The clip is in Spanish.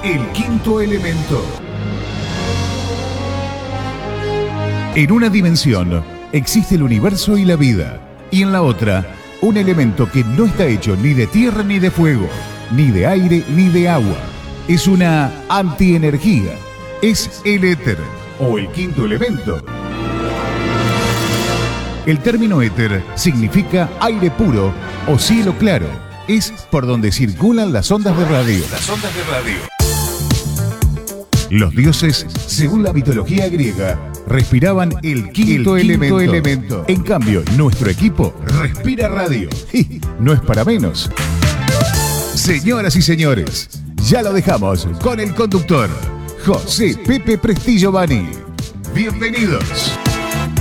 El quinto elemento. En una dimensión existe el universo y la vida, y en la otra, un elemento que no está hecho ni de tierra ni de fuego, ni de aire ni de agua. Es una antienergía. Es el éter, o el quinto elemento. El término éter significa aire puro o cielo claro. Es por donde circulan las ondas de radio. Los dioses, según la mitología griega, respiraban el quinto elemento. En cambio, nuestro equipo respira radio. Y no es para menos. Señoras y señores, ya lo dejamos con el conductor, José Pepe Prestillo Bani. Bienvenidos.